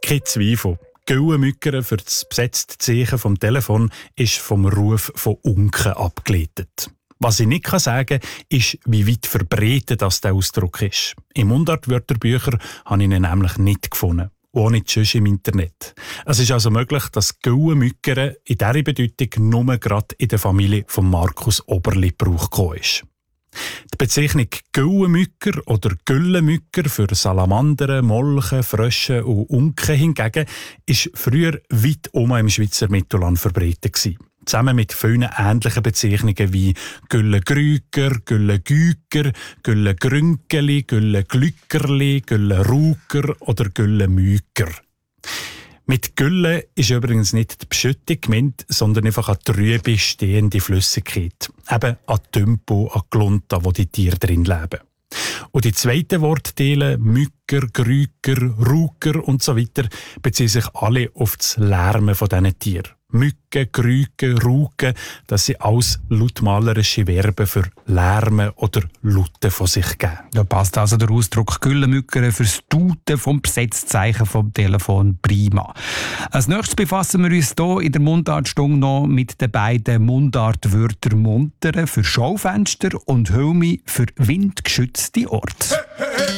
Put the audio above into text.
Kein Zweifel. Güllenmückern für das besetzte Zeichen vom Telefon ist vom Ruf von Unken abgeleitet. Was ich nicht sagen kann, ist, wie weit verbreitet das der Ausdruck ist. Im Mundart-Wörterbücher habe ich ihn nämlich nicht gefunden. Auch nicht sonst im Internet. Es ist also möglich, dass Güllenmückern in dieser Bedeutung nur gerade in der Familie von Markus Oberli Brauch gekommen ist. Die Bezeichnung Güllenmücker oder Güllenmücker für Salamandern, Molchen, Frösche und Unken hingegen ist früher weit im Schweizer Mittelland verbreitet gewesen. Zusammen mit vielen ähnlichen Bezeichnungen wie Güllengrüger, Güllengüger, Güllengrünkeli, Güllenglückerli, Güllenruker oder Güllenmüker. Mit Gülle ist übrigens nicht die Beschüttung gemeint, sondern einfach eine trübe, stehende Flüssigkeit. Eben an Tümpo, an Glunta, wo die Tiere drin leben. Und die zweiten Wortteile, Mücker, Grüger, Ruker und so weiter, beziehen sich alle auf das Lärmen von diesen Tieren. Mücken, Grüge, Ruken, das sind alles lautmalerische Verben für Lärmen oder Lauten von sich geben. Da passt also der Ausdruck Güllenmückern fürs Tuten vom Besetzzeichen vom Telefon prima. Als nächstes befassen wir uns hier in der Mundartstunde noch mit den beiden Mundartwörtern Muntern für Schaufenster und Hülmi für windgeschützte Orte.